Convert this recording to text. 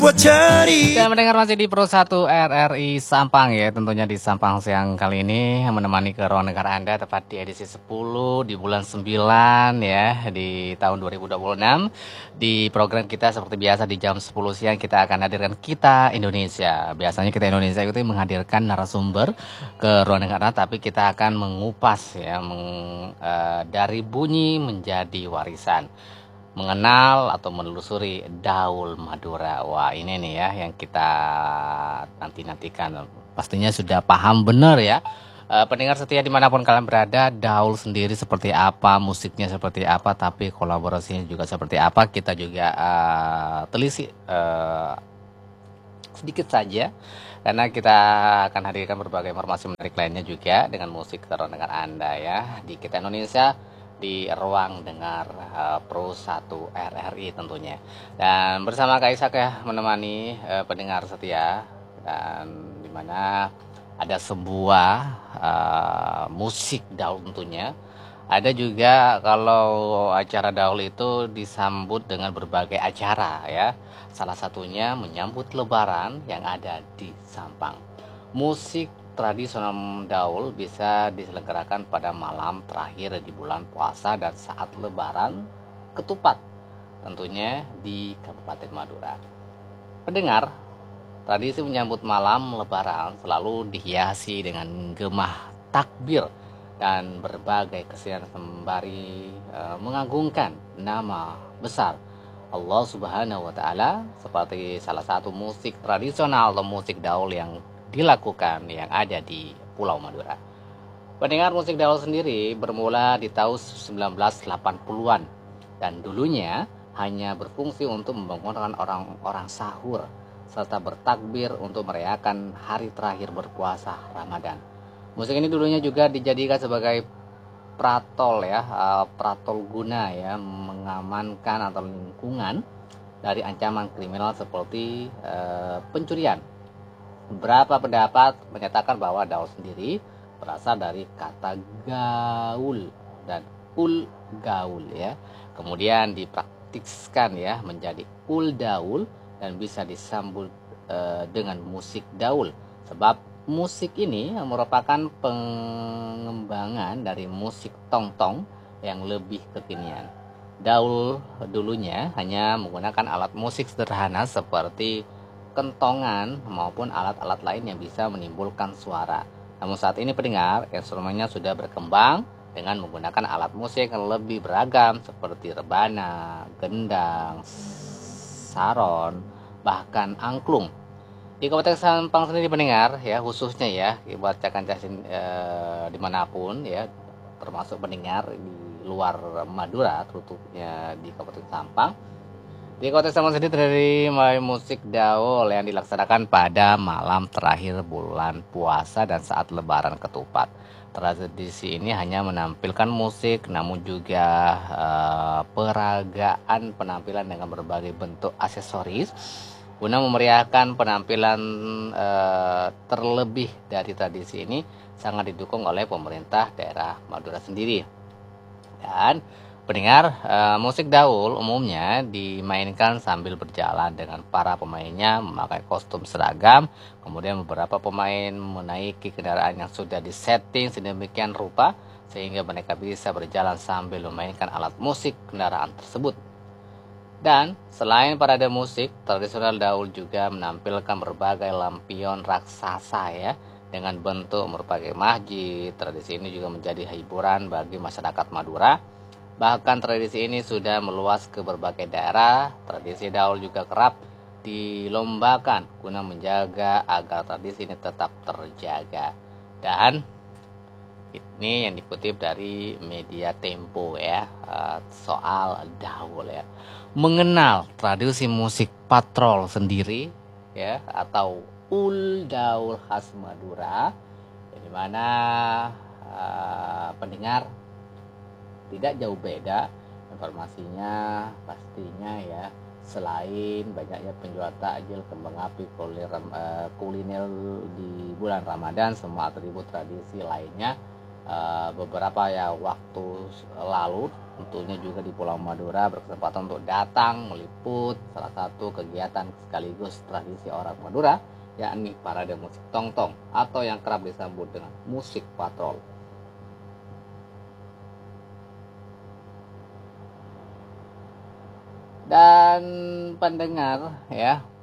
Dan mendengar masih di Pro 1 RRI Sampang ya, tentunya di Sampang siang kali ini menemani ke ruang dengar Anda tepat di edisi 10 di bulan 9 ya di tahun 2026. Di program kita seperti biasa di jam 10 siang kita akan hadirkan Kita Indonesia. Biasanya Kita Indonesia itu menghadirkan narasumber ke ruang dengar Anda, tapi kita akan mengupas ya dari bunyi menjadi warisan, mengenal atau menelusuri Daul Madura. Wah, ini nih ya yang kita nantikan. Pastinya sudah paham benar ya. Pendengar setia dimanapun kalian berada, Daul sendiri seperti apa, musiknya seperti apa, tapi kolaborasinya juga seperti apa. Kita juga telisik sedikit saja, karena kita akan hadirkan berbagai informasi menarik lainnya juga dengan musik terus dengan Anda ya di Kita Indonesia, di ruang dengar Pro 1 RRI tentunya. Dan bersama Kak Isak ya menemani pendengar setia, dan dimana ada sebuah musik Daul tentunya. Ada juga kalau acara Daul itu disambut dengan berbagai acara ya. Salah satunya menyambut Lebaran yang ada di Sampang. Musik tradisional Daul bisa diselenggarakan pada malam terakhir di bulan puasa dan saat Lebaran ketupat, tentunya di Kabupaten Madura. Pendengar, tradisi menyambut malam Lebaran selalu dihiasi dengan gemah takbir dan berbagai kesenian sembari mengagungkan nama besar Allah Subhanahu wa Ta'ala, seperti salah satu musik tradisional atau musik Daul yang dilakukan yang ada di Pulau Madura. Pendengar, musik Daul sendiri bermula di tahun 1980-an dan dulunya hanya berfungsi untuk membangunkan orang-orang sahur serta bertakbir untuk merayakan hari terakhir berpuasa Ramadan. Musik ini dulunya juga dijadikan sebagai pratol ya, pratol guna ya, mengamankan atau lingkungan dari ancaman kriminal seperti pencurian. Beberapa pendapat menyatakan bahwa Daul sendiri berasal dari kata gaul dan ul gaul ya. Kemudian dipraktikkan ya menjadi ul daul dan bisa disambut dengan musik Daul. Sebab musik ini merupakan pengembangan dari musik tong-tong yang lebih kekinian. Daul dulunya hanya menggunakan alat musik sederhana seperti kentongan maupun alat-alat lain yang bisa menimbulkan suara. Namun saat ini pendengar, instrumennya sudah berkembang dengan menggunakan alat musik yang lebih beragam seperti rebana, gendang, saron, bahkan angklung. Di Kabupaten Sampang sendiri pendengar ya, khususnya ya buat cakan-cacing dimanapun ya, termasuk pendengar di luar Madura, terutama di Kabupaten Sampang. Di Kabupaten Sampang sendiri dari musik Daul yang dilaksanakan pada malam terakhir bulan puasa dan saat Lebaran ketupat. Tradisi ini hanya menampilkan musik, namun juga peragaan penampilan dengan berbagai bentuk aksesoris guna memeriahkan penampilan. Terlebih dari tradisi ini sangat didukung oleh pemerintah daerah Madura sendiri. Dan pendengar, musik Daul umumnya dimainkan sambil berjalan dengan para pemainnya memakai kostum seragam. Kemudian beberapa pemain menaiki kendaraan yang sudah disetting sedemikian rupa sehingga mereka bisa berjalan sambil memainkan alat musik kendaraan tersebut. Dan selain parade musik, tradisional Daul juga menampilkan berbagai lampion raksasa ya, dengan bentuk merupakan masjid. Tradisi ini juga menjadi hiburan bagi masyarakat Madura. Bahkan tradisi ini sudah meluas ke berbagai daerah. Tradisi Daul juga kerap dilombakan guna menjaga agar tradisi ini tetap terjaga. Dan ini yang dikutip dari media Tempo ya, soal Daul ya. Mengenal tradisi musik patrol sendiri ya, atau ul Daul khas Madura, di mana pendengar tidak jauh beda informasinya pastinya ya. Selain banyaknya penjual takjil, kembang api, kuliner di bulan Ramadan, semua atribut tradisi lainnya, beberapa ya waktu lalu tentunya juga di Pulau Madura berkesempatan untuk datang meliput salah satu kegiatan sekaligus tradisi orang Madura, yakni parade musik tongtong atau yang kerap disambut dengan musik patrol. Dan pendengar ya,